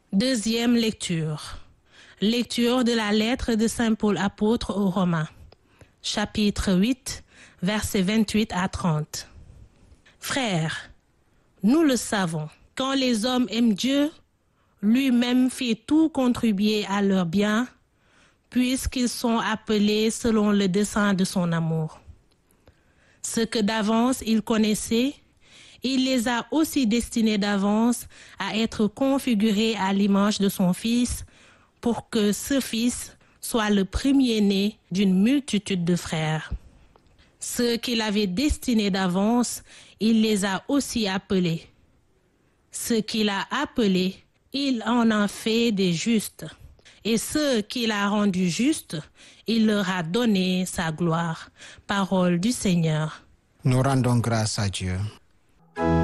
Deuxième lecture. Lecture de la lettre de Saint Paul apôtre aux Romains. Chapitre 8, versets 28 à 30. Frères, nous le savons, quand les hommes aiment Dieu, lui-même fait tout contribuer à leur bien, puisqu'ils sont appelés selon le dessein de son amour. Ce que d'avance il connaissait, il les a aussi destinés d'avance à être configurés à l'image de son Fils, pour que ce Fils soit le premier-né d'une multitude de frères. Ceux qu'il avait destinés d'avance, il les a aussi appelés. Ceux qu'il a appelés, il en a fait des justes. Et ceux qu'il a rendus justes, il leur a donné sa gloire. Parole du Seigneur. Nous rendons grâce à Dieu.